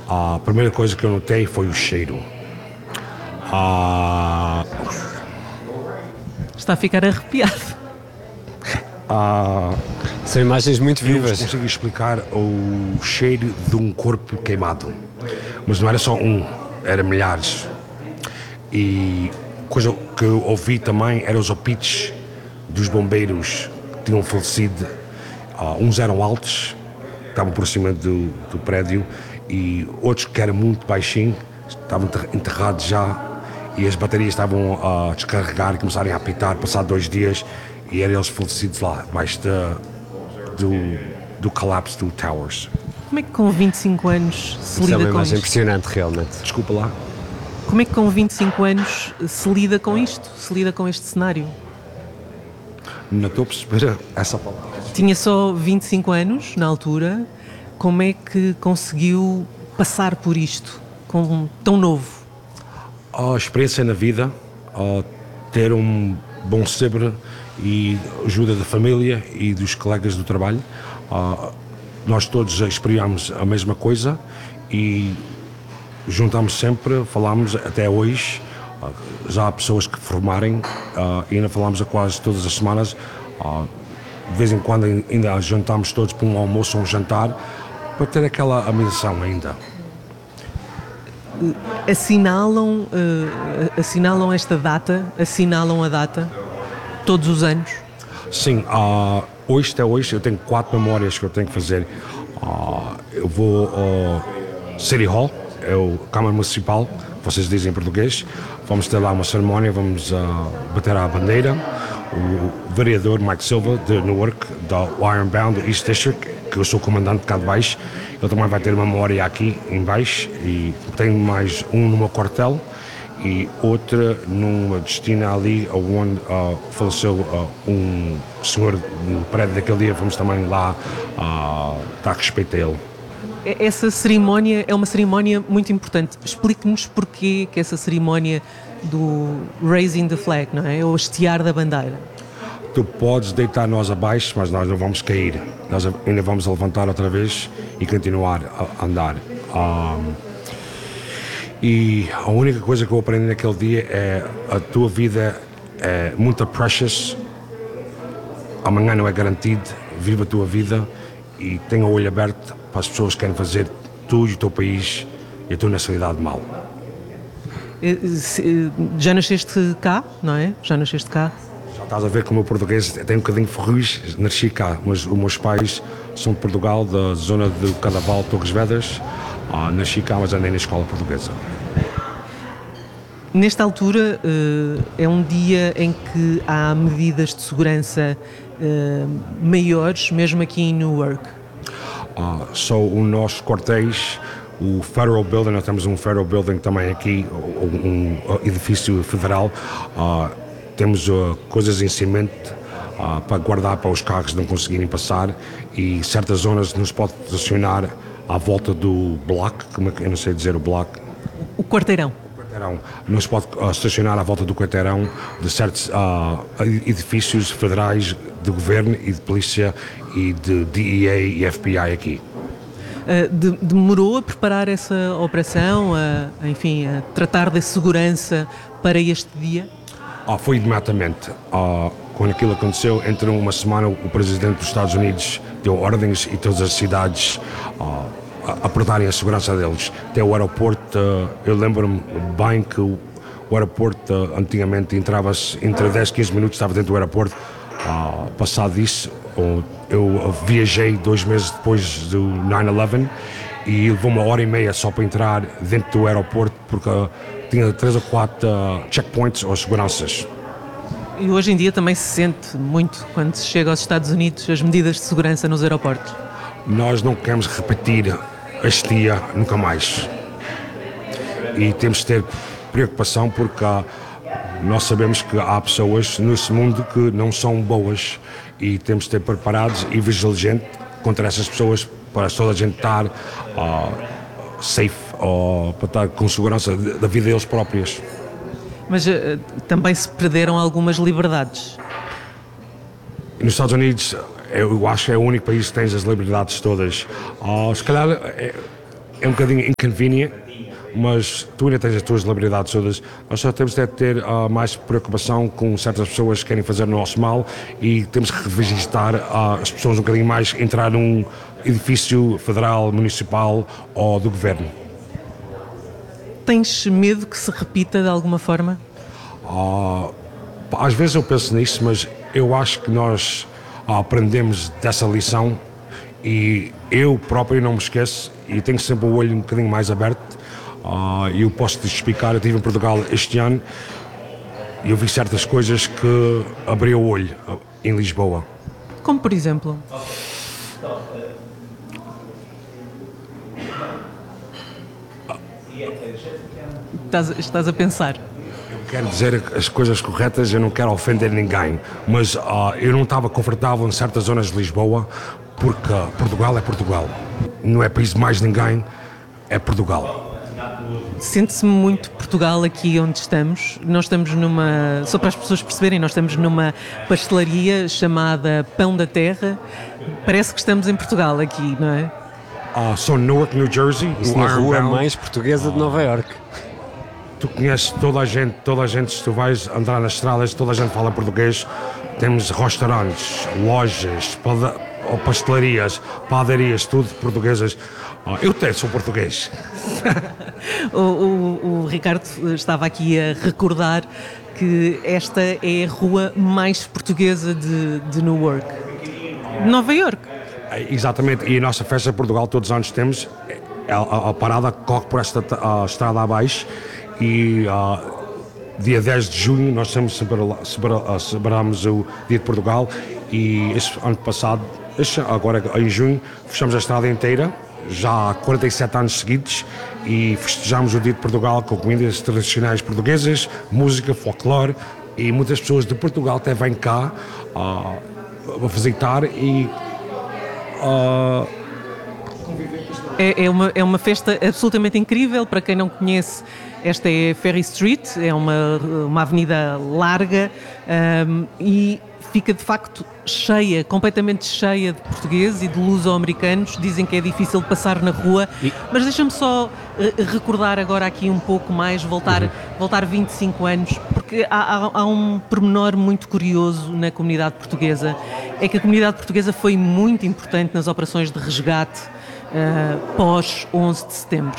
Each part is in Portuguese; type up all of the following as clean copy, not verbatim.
A primeira coisa que eu notei foi o cheiro. Está a ficar arrepiado. São imagens muito Eu vivas. consigo explicar o cheiro de um corpo queimado. Mas não era só um, era milhares. E coisa que eu ouvi também eram os opites dos bombeiros que tinham falecido. Uns eram altos, estavam por cima do prédio, e outros que eram muito baixinhos, estavam enterrados já, e as baterias estavam a descarregar e começarem a apitar, passado 2 dias, e eram eles falecidos lá, debaixo do colapso do Towers. Como é que com 25 anos se Isso é uma lida com imagem isto? impressionante, realmente. Desculpa lá. Como é que com 25 anos se lida com isto? Se lida com este cenário? Não estou a perceber essa palavra. Tinha só 25 anos na altura. Como é que conseguiu passar por isto tão novo? A experiência na vida, ter um bom cérebro e ajuda da família e dos colegas do trabalho. Nós todos experimentamos a mesma coisa e juntamos sempre, falamos até hoje. Já há pessoas que formarem e ainda falamos a quase todas as semanas. De vez em quando ainda juntamos todos para um almoço ou um jantar para ter aquela amizão ainda. Assinalam esta data, assinalam a data todos os anos? Sim, até hoje eu tenho 4 memórias que eu tenho que fazer. Eu vou ao City Hall, é a Câmara Municipal, vocês dizem em português. Vamos ter lá uma cerimónia, vamos bater a bandeira. O vereador Mike Silva, de Newark, da Ironbound, do East District, que eu sou comandante cá de baixo, ele também vai ter uma memória aqui em baixo, e tenho mais um no meu quartel e outra numa destina ali onde faleceu um senhor no prédio daquele dia. Vamos também lá dar respeito a ele. Essa cerimónia é uma cerimónia muito importante. Explique-nos porquê que essa cerimónia do Raising the Flag, não é? Ou hastear da bandeira. Tu podes deitar nós abaixo, mas nós não vamos cair. Nós ainda vamos levantar outra vez e continuar a andar. E a única coisa que eu aprendi naquele dia é a tua vida é muito precious. Amanhã não é garantido. Viva a tua vida e tenha o olho aberto para as pessoas que querem fazer tu e o teu país e a tua nacionalidade mal. Já nasceste cá, não é? Já nasceste cá? Já estás a ver que o meu português tem um bocadinho de ferrugem, nasci cá, mas os meus pais são de Portugal, da zona do Cadaval, Torres Vedras. Nasci cá, mas andei na escola portuguesa. Nesta altura é um dia em que há medidas de segurança maiores, mesmo aqui em Newark. São os nossos quartéis, o Federal Building, nós temos um Federal Building também aqui, um edifício federal. Temos coisas em cimento para guardar para os carros não conseguirem passar, e certas zonas nos pode estacionar à volta do block, como é que eu não sei dizer o block? O quarteirão. Não se pode estacionar à volta do quarteirão de certos edifícios federais de governo e de polícia e de DEA e FBI aqui. Demorou a preparar essa operação, a tratar da segurança para este dia? Foi imediatamente. Quando aquilo aconteceu, entre uma semana o presidente dos Estados Unidos deu ordens e todas as cidades apertarem a segurança deles. Até o aeroporto, eu lembro-me bem que o aeroporto antigamente entrava-se entre 10 e 15 minutos, estava dentro do aeroporto. Passado disso, eu viajei 2 meses depois do 9/11 e levou 1h30 só para entrar dentro do aeroporto, porque tinha 3 ou 4 checkpoints ou seguranças. E hoje em dia também se sente muito, quando se chega aos Estados Unidos, as medidas de segurança nos aeroportos. Nós não queremos repetir este dia nunca mais. E temos de ter preocupação, porque nós sabemos que há pessoas nesse mundo que não são boas, e temos de estar preparados e vigilantes contra essas pessoas, para toda a gente estar safe, para estar com segurança da vida deles próprios. Mas também se perderam algumas liberdades. Nos Estados Unidos, eu acho que é o único país que tem as liberdades todas. Se calhar é um bocadinho inconveniente, mas tu ainda tens as tuas celebridades todas. Nós só temos de ter mais preocupação com certas pessoas que querem fazer o nosso mal e temos que revisitar as pessoas um bocadinho mais, entrar num edifício federal, municipal ou do governo. Tens medo que se repita de alguma forma? Às vezes eu penso nisso, mas eu acho que nós aprendemos dessa lição e eu próprio não me esqueço e tenho sempre o olho um bocadinho mais aberto. Eu posso te explicar, eu estive em Portugal este ano e eu vi certas coisas que abriu o olho em Lisboa. Como por exemplo? Estás a pensar? Quero dizer as coisas corretas, eu não quero ofender ninguém, mas eu não estava confortável em certas zonas de Lisboa porque Portugal é Portugal, não é país de mais ninguém, é Portugal. Sente-se muito Portugal aqui onde estamos. Nós estamos só para as pessoas perceberem, nós estamos numa pastelaria chamada Pão da Terra. Parece que estamos em Portugal aqui, não é? Sou Newark, New Jersey, Isso na rua mais portuguesa de Nova Iorque. Tu conheces toda a gente, se tu vais andar nas estradas, toda a gente fala português. Temos restaurantes, lojas, pastelarias, padarias, tudo portuguesas. Eu até sou português. O Ricardo estava aqui a recordar que esta é a rua mais portuguesa de Newark. Nova Iorque. Exatamente, e a nossa festa de Portugal todos os anos temos. A parada corre por esta estrada abaixo e dia 10 de junho nós celebramos o Dia de Portugal e este ano passado, agora em junho, fechamos a estrada inteira, já há 47 anos seguidos, e festejamos o Dia de Portugal com comidas tradicionais portuguesas, música, folclore, e muitas pessoas de Portugal até vêm cá a visitar e É uma festa absolutamente incrível. Para quem não conhece, esta é Ferry Street, é uma avenida larga e fica de facto cheia, completamente cheia de portugueses e de luso-americanos. Dizem que é difícil passar na rua, mas deixa-me só recordar agora aqui um pouco mais, voltar 25 anos, porque há um pormenor muito curioso na comunidade portuguesa, é que a comunidade portuguesa foi muito importante nas operações de resgate pós 11 de setembro.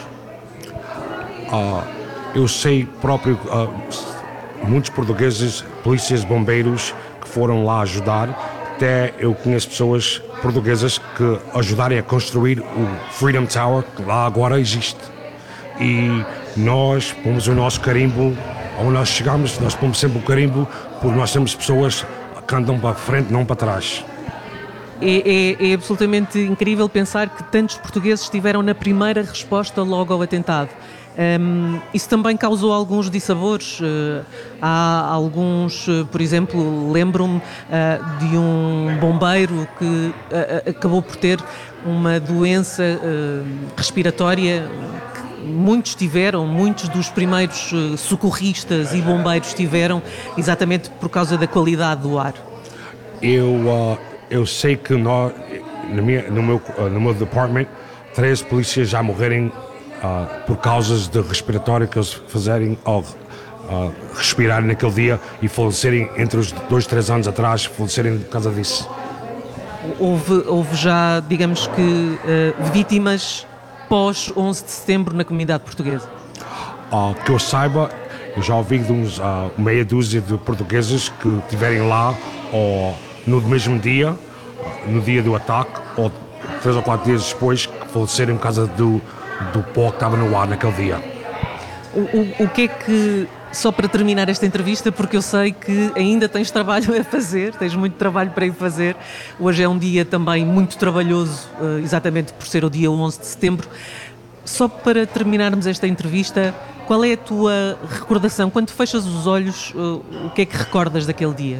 Eu sei próprio muitos portugueses, polícias, bombeiros que foram lá ajudar. Até eu conheço pessoas portuguesas que ajudarem a construir o Freedom Tower, que lá agora existe. E nós pomos o nosso carimbo, onde nós chegamos, nós pomos sempre o carimbo, porque nós temos pessoas que andam para a frente, não para trás. É absolutamente incrível pensar que tantos portugueses estiveram na primeira resposta logo ao atentado. Isso também causou alguns dissabores. Há alguns, por exemplo, lembro-me de um bombeiro que acabou por ter uma doença respiratória que muitos dos primeiros socorristas e bombeiros tiveram, exatamente por causa da qualidade do ar. Eu sei que no meu departamento 3 polícias já morreram por causas de respiratório que eles fazerem ao respirarem naquele dia e falecerem entre os 2-3 anos atrás, falecerem por causa disso. Houve já, digamos que, vítimas pós 11 de setembro na comunidade portuguesa? Que eu saiba, eu já ouvi de uns meia dúzia de portugueses que estiverem lá no mesmo dia, no dia do ataque, ou 3 ou 4 dias depois, que faleceram por causa do pó que estava no ar naquele dia. O que é que, só para terminar esta entrevista, porque eu sei que ainda tens trabalho a fazer, tens muito trabalho para ir fazer, hoje é um dia também muito trabalhoso, exatamente por ser o dia 11 de setembro, só para terminarmos esta entrevista, qual é a tua recordação? Quando fechas os olhos, o que é que recordas daquele dia?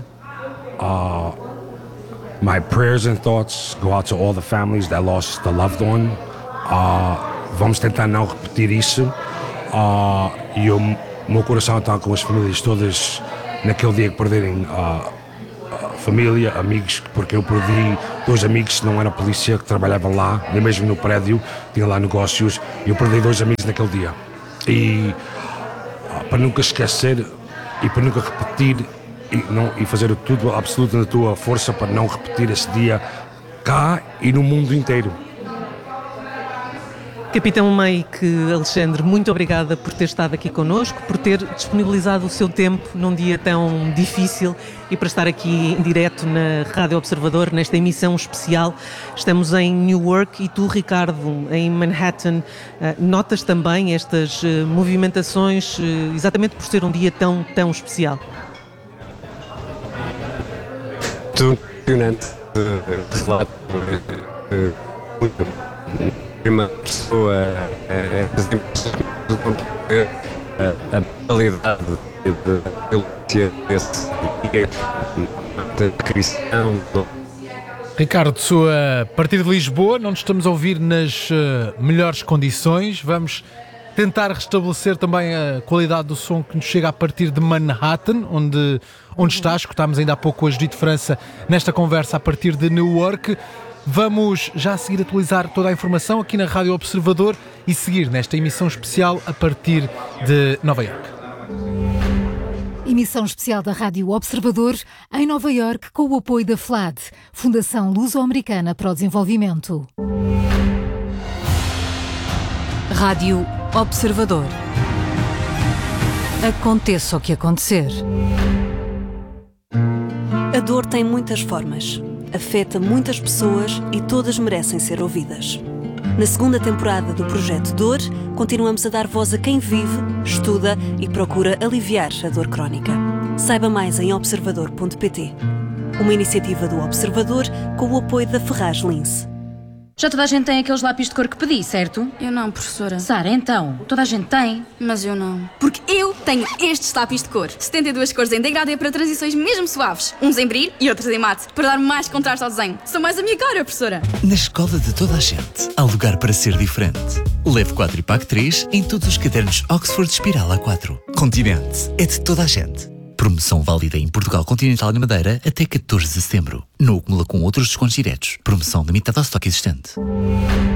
My prayers and thoughts go out to all the families that lost a loved one. Vamos tentar não repetir isso. E o meu coração está com as famílias todas naquele dia que perderem família, amigos, porque eu perdi 2 amigos que não eram polícia, que trabalhavam lá, nem mesmo no prédio, tinha lá negócios, e eu perdi 2 amigos naquele dia. E para nunca esquecer e para nunca repetir e fazer tudo absoluto na tua força para não repetir esse dia cá e no mundo inteiro. Capitão Meike Alexandre, muito obrigada por ter estado aqui connosco, por ter disponibilizado o seu tempo num dia tão difícil e para estar aqui em direto na Rádio Observador, nesta emissão especial. Estamos em Newark e tu, Ricardo, em Manhattan. Notas também estas movimentações, exatamente por ser um dia tão especial? Muito impressionante. Relato muito. Uma pessoa a qualidade desse cristão. Ricardo, a partir de Lisboa, não nos estamos a ouvir nas melhores condições. Vamos tentar restabelecer também a qualidade do som que nos chega a partir de Manhattan, onde está. Escutámos ainda há pouco a Judite França nesta conversa a partir de Newark. Vamos já a seguir atualizar toda a informação aqui na Rádio Observador e seguir nesta emissão especial a partir de Nova Iorque. Emissão especial da Rádio Observador em Nova Iorque com o apoio da FLAD, Fundação Luso-Americana para o Desenvolvimento. Rádio Observador. Aconteça o que acontecer. A dor tem muitas formas. Afeta muitas pessoas e todas merecem ser ouvidas. Na segunda temporada do Projeto Dor, continuamos a dar voz a quem vive, estuda e procura aliviar a dor crónica. Saiba mais em observador.pt. Uma iniciativa do Observador com o apoio da Ferraz Lince. Já toda a gente tem aqueles lápis de cor que pedi, certo? Eu não, professora. Sara, então, toda a gente tem. Mas eu não. Porque eu tenho estes lápis de cor. 72 cores em degradê para transições mesmo suaves. Uns em brilho e outros em mate, para dar mais contraste ao desenho. São mais a minha cara, professora. Na escola de toda a gente, há lugar para ser diferente. Leve 4 e pague 3 em todos os cadernos Oxford Espiral A4. Continente é de toda a gente. Promoção válida em Portugal Continental e na Madeira até 14 de setembro. Não acumula com outros descontos diretos. Promoção limitada ao estoque existente.